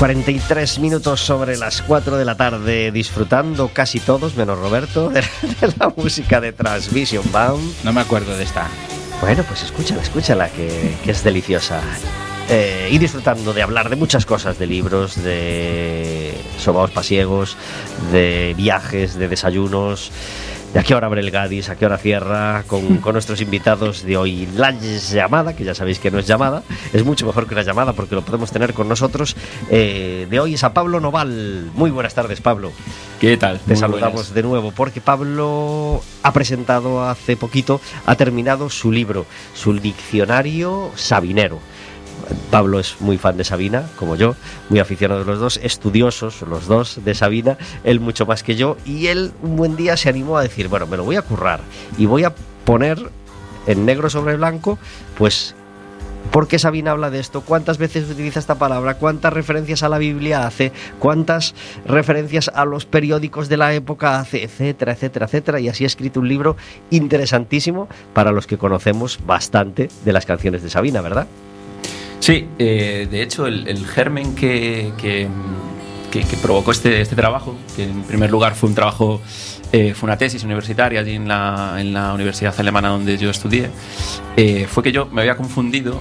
43 minutos sobre las 4 de la tarde, disfrutando casi todos, menos Roberto, de la música de Transmission Bound. No me acuerdo de esta. Bueno, pues escúchala, que es deliciosa. Y disfrutando de hablar de muchas cosas, de libros, de sobaos pasiegos, de viajes, de desayunos. ¿Y a qué hora abre el Gadis? ¿A qué hora cierra? Con nuestros invitados de hoy. La llamada, que ya sabéis que no es llamada, es mucho mejor que una llamada porque lo podemos tener con nosotros. De hoy es a Pablo Noval. Muy buenas tardes, Pablo. ¿Qué tal? Te saludamos de nuevo porque Pablo ha presentado hace poquito, ha terminado su libro, su diccionario sabinero. Pablo es muy fan de Sabina, como yo, muy aficionado de los dos, estudiosos los dos de Sabina, él mucho más que yo, y él un buen día se animó a decir, bueno, me lo voy a currar y voy a poner en negro sobre blanco, pues, ¿por qué Sabina habla de esto? ¿Cuántas veces utiliza esta palabra? ¿Cuántas referencias a la Biblia hace? ¿Cuántas referencias a los periódicos de la época hace? Etcétera, etcétera, etcétera. Y así ha escrito un libro interesantísimo para los que conocemos bastante de las canciones de Sabina, ¿verdad? Sí, de hecho el germen que provocó este trabajo, que en primer lugar fue un trabajo, fue una tesis universitaria allí en la Universidad Alemana donde yo estudié, fue que yo me había confundido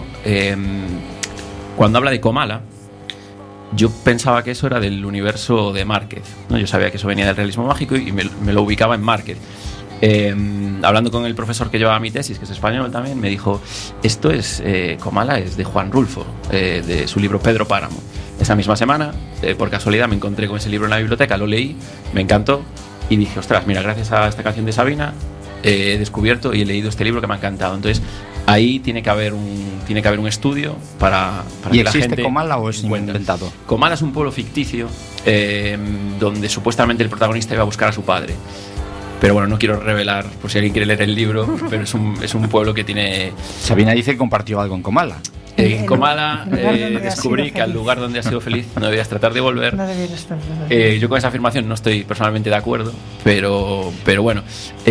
cuando habla de Comala. Yo pensaba que eso era del universo de Márquez, ¿no? Yo sabía que eso venía del realismo mágico y me lo ubicaba en Márquez. Hablando con el profesor que llevaba mi tesis, que es español también, me dijo, esto es Comala es de Juan Rulfo, de su libro Pedro Páramo. Esa misma semana, por casualidad, me encontré con ese libro en la biblioteca, lo leí, me encantó y dije, ostras, mira, gracias a esta canción de Sabina he descubierto y he leído este libro que me ha encantado. Entonces ahí tiene que haber un estudio para ¿Y que la gente... existe Comala o es inventado? Comala es un pueblo ficticio donde supuestamente el protagonista iba a buscar a su padre. Pero bueno, no quiero revelar por si alguien quiere leer el libro, pero es un pueblo que tiene... Sabina dice que compartió algo en Comala. En Comala descubrí que al lugar donde has sido feliz no debías tratar de volver. No debieras tratar de volver. Yo con esa afirmación no estoy personalmente de acuerdo, pero bueno,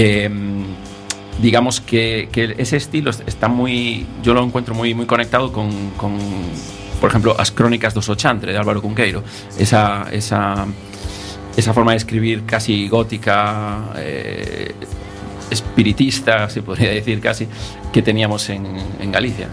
digamos que ese estilo está muy... Yo lo encuentro muy, muy conectado con por ejemplo, As Crónicas dos Ochantre de Álvaro Cunqueiro. Esa forma de escribir casi gótica, espiritista, se podría decir casi, que teníamos en Galicia.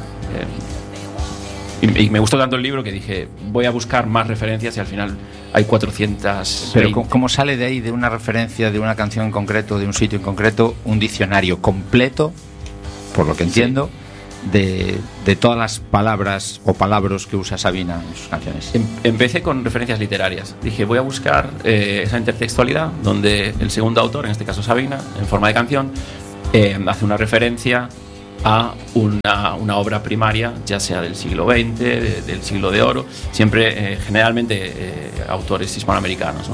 Y me gustó tanto el libro que dije, voy a buscar más referencias y al final hay 400. Pero ¿cómo sale de ahí, de una referencia, de una canción en concreto, de un sitio en concreto, un diccionario completo, por lo que entiendo, de todas las palabras o palabras que usa Sabina en sus canciones? Empecé con referencias literarias. Dije, voy a buscar esa intertextualidad donde el segundo autor, en este caso Sabina, en forma de canción, hace una referencia a una obra primaria, ya sea del siglo XX, del siglo de oro, siempre generalmente autores hispanoamericanos, ¿no?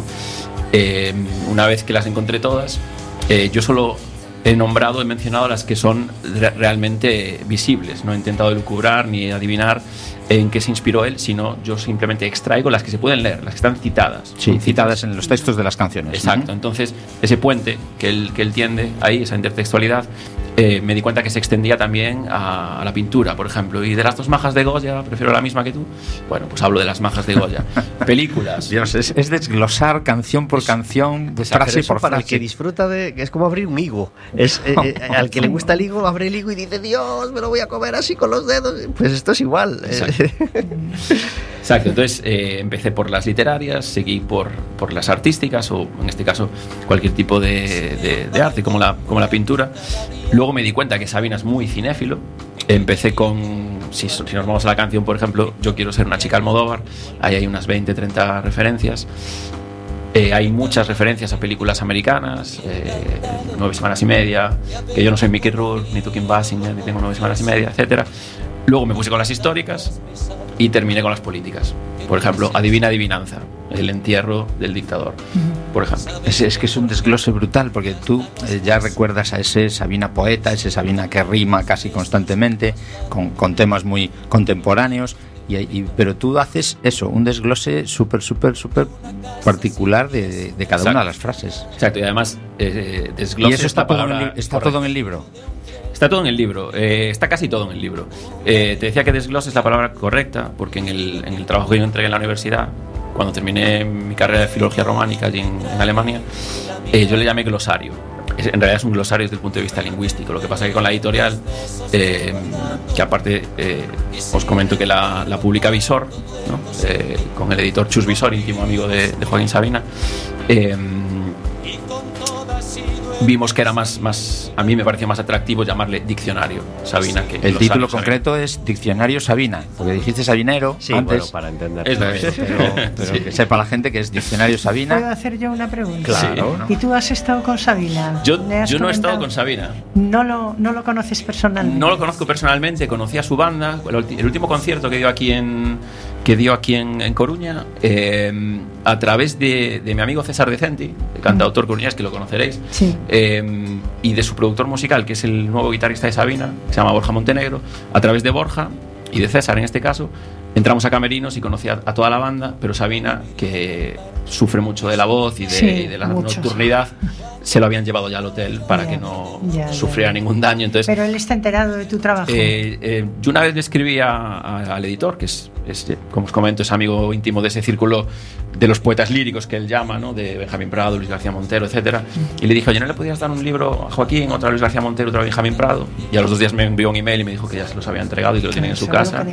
Una vez que las encontré todas, yo solo he mencionado las que son realmente visibles. No he intentado lucubrar ni adivinar en qué se inspiró él, sino yo simplemente extraigo las que se pueden leer, las que están citadas. Sí, citadas en los textos de las canciones. Exacto. Entonces, ese puente que él tiende ahí, esa intertextualidad, me di cuenta que se extendía también a la pintura, por ejemplo. Y de las dos majas de Goya, prefiero la misma que tú. Bueno, pues hablo de las majas de Goya. Películas. Dios, es desglosar canción por canción, frase por frase. Para el que disfruta es como abrir un higo. Al que le gusta el higo, abre el higo y dice, Dios, me lo voy a comer así con los dedos. Pues esto es igual. Exacto. Entonces empecé por las literarias, seguí por las artísticas, o en este caso cualquier tipo de arte, como la pintura. Luego me di cuenta que Sabina es muy cinéfilo. Empecé con, si nos vamos a la canción, por ejemplo, Yo quiero ser una chica Almodóvar. Ahí hay unas 20, 30 referencias. Hay muchas referencias a películas americanas, 9 semanas y media, que yo no soy Mickey Rourke, ni tú Kim Basinger, ni tengo 9 semanas y media, etcétera. Luego me puse con las históricas y terminé con las políticas. Por ejemplo, Adivina Adivinanza, el entierro del dictador, por ejemplo. Es que es un desglose brutal, porque tú ya recuerdas a ese Sabina poeta, ese Sabina que rima casi constantemente, con temas muy contemporáneos, pero tú haces eso, un desglose súper particular de cada Exacto. una de las frases. Exacto, y además desglose. ¿Y eso está todo en el libro? Está todo en el libro, está casi todo en el libro. Te decía que desglose es la palabra correcta, porque en el trabajo que yo entregué en la universidad cuando terminé mi carrera de filología románica allí en Alemania, yo le llamé glosario. En realidad es un glosario desde el punto de vista lingüístico. Lo que pasa es que con la editorial, que aparte os comento que la publica Visor, ¿no? Con el editor Chus Visor, íntimo amigo de Joaquín Sabina, vimos que era más, a mí me parecía más atractivo llamarle Diccionario Sabina que el título concreto es Diccionario Sabina, porque dijiste Sabinero sí, antes, bueno, para entender pero sí, que sepa la gente que es Diccionario Sabina. ¿Puedo hacer yo una pregunta? Claro. ¿Y tú has estado con Sabina? Yo no he estado con Sabina. ¿No lo conoces personalmente? No lo conozco personalmente, conocí a su banda. El último concierto que dio aquí en Coruña, a través de mi amigo César Decenti, el cantautor coruñés, que lo conoceréis, sí. Y de su productor musical, que es el nuevo guitarrista de Sabina, que se llama Borja Montenegro. A través de Borja y de César, en este caso, entramos a camerinos y conocí a toda la banda, pero Sabina, que sufre mucho de la voz y de la nocturnidad, se lo habían llevado ya al hotel para que no sufriera ningún daño. Entonces, pero él está enterado de tu trabajo. Yo una vez le escribí al editor, que es, como os comento, es amigo íntimo de ese círculo de los poetas líricos que él llama, ¿no? De Benjamín Prado, Luis García Montero, etcétera. Y le dije, oye, ¿no le podías dar un libro a Joaquín, otro a Luis García Montero, otro a Benjamín Prado? Y a los 2 días me envió un email y me dijo que ya se los había entregado y que lo tienen en su casa.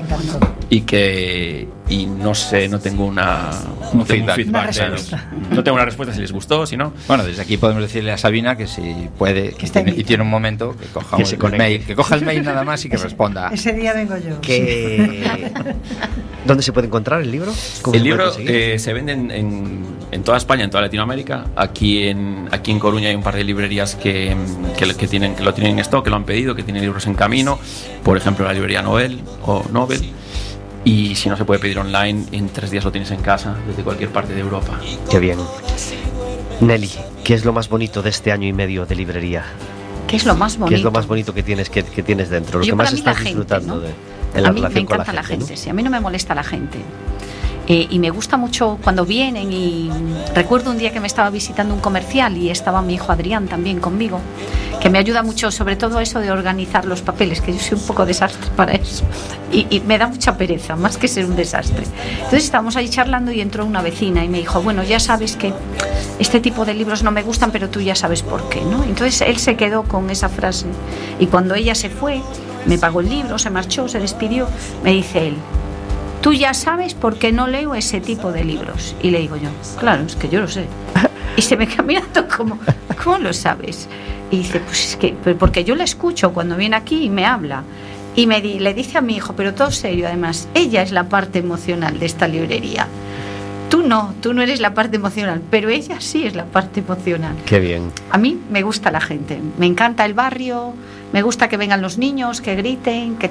Y no sé, no tengo un feedback de ellos. No tengo una respuesta si les gustó, si no. Bueno, desde aquí podemos decirle a Sabina que si puede, y tiene un momento, que coja el mail, que coja el mail nada más y que responda. Ese día vengo yo. ¿Dónde se puede encontrar el libro? El libro se vende en toda España, en toda Latinoamérica. Aquí en Coruña hay un par de librerías que lo tienen en stock, que lo han pedido, que tienen libros en camino. Por ejemplo, la librería Nobel. Y si no, se puede pedir online, en 3 días lo tienes en casa, desde cualquier parte de Europa. Qué bien. Nelly, ¿qué es lo más bonito de este año y medio de librería? ¿Qué es lo más bonito? ¿Qué es lo más bonito que tienes dentro? Lo que más estás disfrutando, ¿no? En la a mí relación me encanta con la gente, ¿no? Sí, a mí no me molesta la gente. Y me gusta mucho cuando vienen, y recuerdo un día que me estaba visitando un comercial y estaba mi hijo Adrián también conmigo, que me ayuda mucho, sobre todo eso de organizar los papeles, que yo soy un poco desastre para eso y me da mucha pereza, más que ser un desastre. Entonces estábamos ahí charlando y entró una vecina y me dijo, bueno, ya sabes que este tipo de libros no me gustan, pero tú ya sabes por qué, ¿no? Entonces él se quedó con esa frase, y cuando ella se fue, me pagó el libro, se marchó, se despidió, me dice él, tú ya sabes por qué no leo ese tipo de libros. Y le digo yo, claro, es que yo lo sé. Y se me queda mirando como, ¿cómo lo sabes? Y dice, pues es que, porque yo la escucho cuando viene aquí y me habla. Y le dice a mi hijo, pero todo serio además, ella es la parte emocional de esta librería. Tú no eres la parte emocional, pero ella sí es la parte emocional. Qué bien. A mí me gusta la gente, me encanta el barrio, me gusta que vengan los niños, que griten, que